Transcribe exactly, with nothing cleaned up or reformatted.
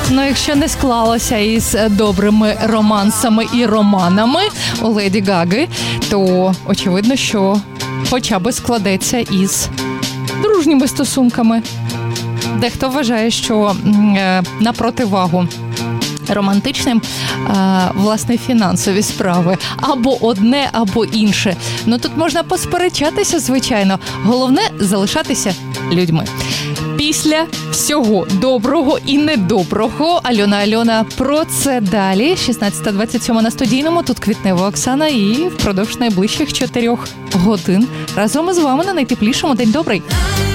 Ну, якщо не склалося із добрими романсами і романами у Леді Гаги, то очевидно, що хоча б складеться із дружніми стосунками. Дехто вважає, що е, на противагу романтичним, е, власне, фінансові справи. Або одне, або інше. Ну, тут можна посперечатися, звичайно. Головне – залишатися людьми. Після всього доброго і недоброго Альона Альона про це далі. шістнадцята двадцять сім на Студійному. Тут Квітнева Оксана і впродовж найближчих чотирьох годин разом із вами на найтеплішому. День добрий!